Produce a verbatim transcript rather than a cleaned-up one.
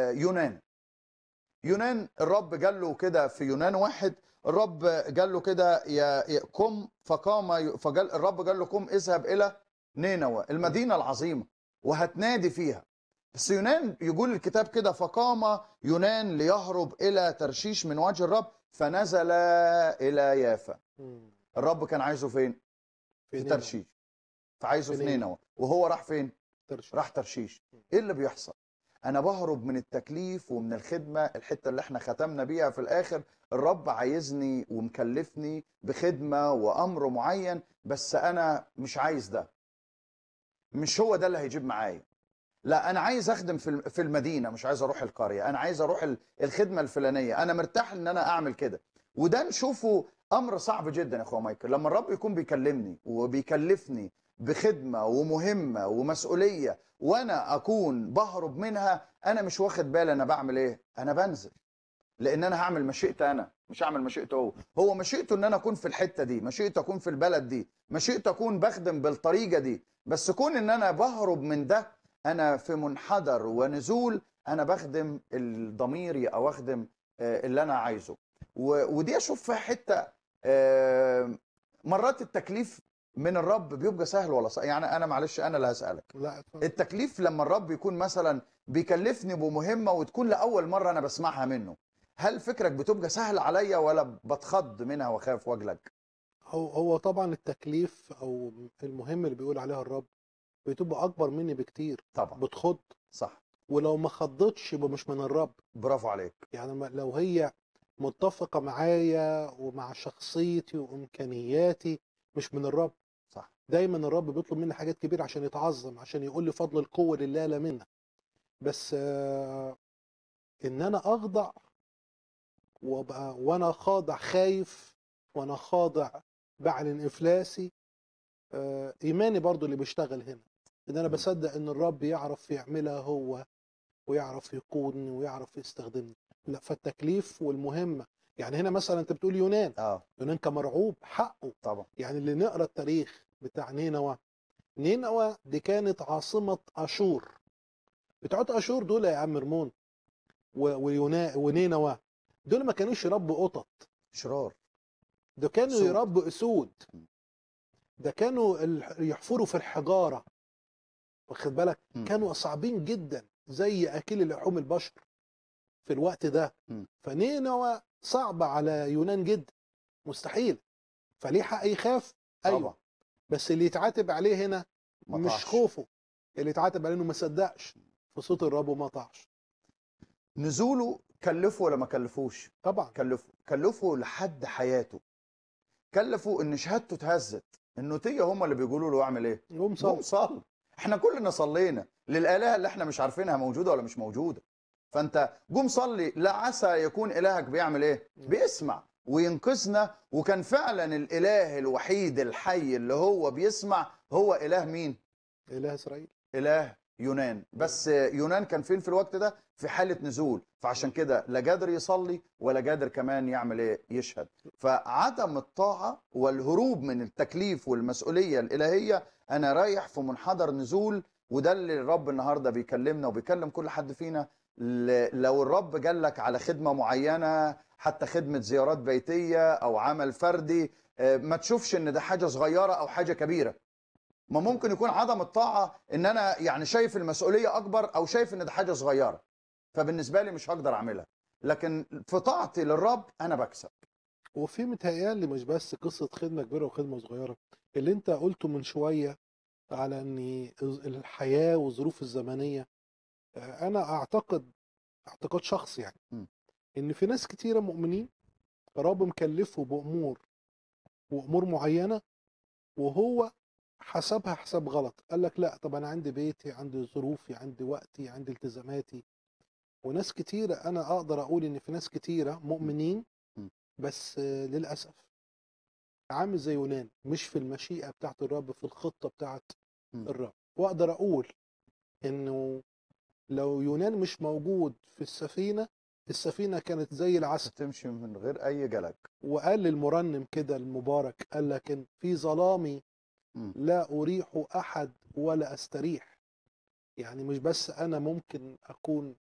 يونان. يونان الرب قال له كده في يونان واحد، الرب قال له كده يا يا- قم فقام ي- فقال الرب قال له قم اذهب الى نينوى المدينه العظيمه وهتنادي فيها. بس يونان يقول الكتاب كده فقام يونان ليهرب الى ترشيش من وجه الرب فنزل الى يافا. مم. الرب كان عايزه فين؟ في في نينوى. ترشيش. فعايزه في في نينوى. نينوى وهو راح فين؟ ترشيش. راح ترشيش. ايه اللي بيحصل؟ انا بهرب من التكليف ومن الخدمه، الحته اللي احنا ختمنا بيها في الاخر. الرب عايزني ومكلفني بخدمه وامر معين، بس انا مش عايز ده، مش هو ده اللي هيجيب معايا. لا، انا عايز اخدم في الم- في المدينه، مش عايز اروح القريه، انا عايز اروح ال- الخدمه الفلانيه، انا مرتاح ان انا اعمل كده. وده نشوفه امر صعب جدا يا اخويا مايكل، لما الرب يكون بيكلمني وبيكلفني بخدمه ومهمه ومسؤوليه وانا اكون بهرب منها، انا مش واخد بالي انا بعمل ايه، انا بنزل. لان انا هعمل مشيئتي، انا مش هعمل مشيئته هو. هو مشيئته ان انا اكون في الحته دي، مشيئته اكون في البلد دي، مشيئته اكون بخدم بالطريقه دي. بس كون ان انا بهرب من ده، انا في منحدر ونزول، انا بخدم ضميري او اخدم آه، اللي انا عايزه. و- ودي اشوف فيها حته. آه، مرات التكليف من الرب بيبقى سهل ولا صعب؟ يعني انا معلش انا اللي هسالك. لا اتفضل. التكليف لما الرب يكون مثلا بيكلفني بمهمه وتكون لاول مره انا بسمعها منه، هل فكرك بتبقى سهل عليا ولا بتخض منها واخاف واقلق؟ هو هو طبعا التكليف او المهم اللي بيقول عليها الرب بتبقى اكبر مني بكتير. طبعا. بتخض. صح. ولو ما خضتش يبقى مش من الرب. برافو عليك. يعني ما- لو هي متفقة معايا ومع شخصيتي وامكانياتي مش من الرب. صح. دايما الرب بيطلب مني حاجات كبيرة عشان يتعظم، عشان يقول لي فضل القوة لله لا منا. بس آه، ان انا اخضع وابقى وانا خاضع خايف، وانا خاضع بعلن افلاسي. آه، ايماني برضو اللي بيشتغل هنا، ان انا م. بصدق ان الرب يعرف يعملها هو، ويعرف يقودني ويعرف يستخدمني. لا، فالتكليف والمهمة. يعني هنا مثلا انت بتقول يونان. اه يونان كان مرعوب حقه. طبعا. يعني اللي نقرا التاريخ بتاع نينوى. نينوى دي كانت عاصمة اشور. بتوعت اشور دول يا عم رمون و- ويونا ونينوى، دول ما كانوش يربوا قطط. شرار. ده كانوا سود. يربوا اسود. م. ده كانوا ال- يحفروا في الحجارة. واخد بالك؟ م. كانوا صعبين جدا زي اكل لحوم البشر في الوقت ده. م. فنينوى صعبة على يونان جدا، مستحيل. فليه حق يخاف؟ ايوه. طبعا. بس اللي يتعاتب عليه هنا ما مش طاعش. خوفه، اللي يتعاتب عليه انه ما صدقش في صوت الرب وما طاعش. نزوله كلفه ولا ما كلفوش؟ طبعا. كلفه، كلفه لحد حياته. كلفوا ان شهادته اتهزت، النوتيه هم اللي بيقولوا له اعمل ايه؟ قوم قوم صلي. صلي. احنا كلنا صلينا للالهه اللي احنا مش عارفينها موجوده ولا مش موجوده. فانت قوم صلي، لا عسى يكون الهك بيعمل ايه؟ بيسمع وينقذنا. وكان فعلا الاله الوحيد الحي اللي هو بيسمع هو اله مين؟ اله اسرائيل. اله يونان. بس يونان كان فين في الوقت ده؟ في حالة نزول. فعشان كده لا قادر يصلي ولا قادر كمان يعمل ايه؟ يشهد. فعدم الطاعة والهروب من التكليف والمسؤولية الإلهية، أنا رايح في منحدر نزول. وده اللي الرب النهاردة بيكلمنا وبيكلم كل حد فينا. ل- لو الرب قال لك على خدمة معينة، حتى خدمة زيارات بيتية أو عمل فردي، آه، ما تشوفش إن ده حاجة صغيرة أو حاجة كبيرة. ما ممكن يكون عدم الطاعة ان انا يعني شايف المسؤولية اكبر او شايف ان ده حاجة صغيرة، فبالنسبة لي مش هقدر اعملها. لكن في طاعتي للرب انا بكسب. وفي متهيألي مش بس قصة خدمة كبيرة وخدمة صغيرة، اللي انت قلته من شوية على ان الحياة والظروف الزمنية. انا اعتقد اعتقاد شخصي يعني م. ان في ناس كتيرة مؤمنين رب مكلفه بامور وامور معينة، وهو حسبها حساب غلط. قال لك لا، طب انا عندي بيتي، عندي ظروفي، عندي وقتي، عندي التزاماتي. وناس كتيرة، انا اقدر اقول ان في ناس كتيرة مؤمنين م. بس آه، للأسف عامل زي يونان، مش في المشيئة بتاعت الرب، في الخطة بتاعت م. الرب. واقدر اقول انه لو يونان مش موجود في السفينة، السفينة كانت زي العسل. تمشي من غير اي جلج. وقال للمرنم كده المبارك، قال لك إن في ظلامي م. لا أريح أحد ولا أستريح. يعني مش بس أنا ممكن أكون